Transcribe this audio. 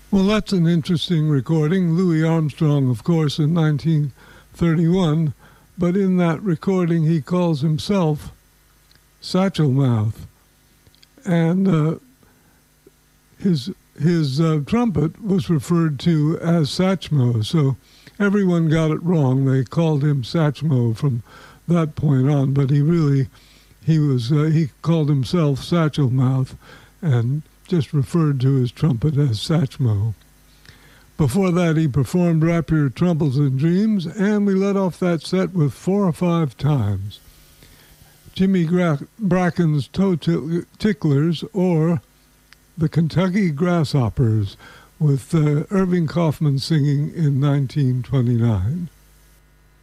Well, that's an interesting recording. Louis Armstrong, of course, in 1931. But in that recording, he calls himself Satchel Mouth. And his trumpet was referred to as Satchmo. So everyone got it wrong. They called him Satchmo from that point on. But he called himself Satchel Mouth and just referred to his trumpet as Satchmo. Before that, he performed Wrap Your Troubles in Dreams, and we let off that set with 4 or 5 times. Jimmy Bracken's Toe Ticklers, or the Kentucky Grasshoppers, with Irving Kaufman singing in 1929.